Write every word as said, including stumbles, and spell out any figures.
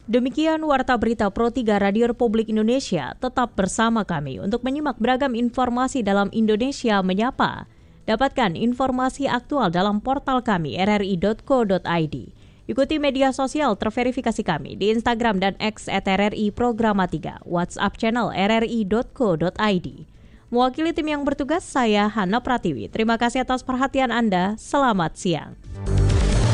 Demikian Warta Berita Pro tiga Radio Republik Indonesia. Tetap bersama kami untuk menyimak beragam informasi dalam Indonesia Menyapa. Dapatkan informasi aktual dalam portal kami r r i dot co dot i d. Ikuti media sosial terverifikasi kami di Instagram dan X at R R I Programa tiga, WhatsApp channel r r i dot co dot i d. Mewakili tim yang bertugas, saya Hana Pratiwi. Terima kasih atas perhatian Anda. Selamat siang.